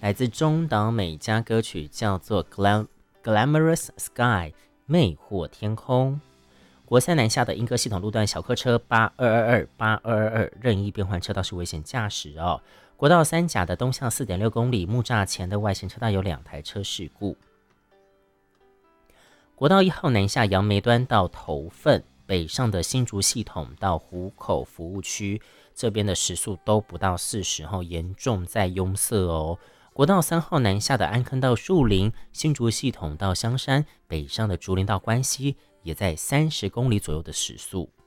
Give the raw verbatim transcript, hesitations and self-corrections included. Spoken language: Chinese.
来自中岛美嘉歌曲，叫做 Glam Glamorous Sky 魅惑天空。国三南下的莺歌系统路段小客车八二二二、八二二二任意变换车道是危险驾驶哦。国道三甲的东向 四点六公里木栅前的外线车道有两台车事故。国道一号南下杨梅端到头份，北上的新竹系统到湖口服务区，这边的时速都不到四十，严重在拥塞哦。国道三号南下的安坑到树林，新竹系统到香山，北上的竹林到关西，也在三十公里左右的时速。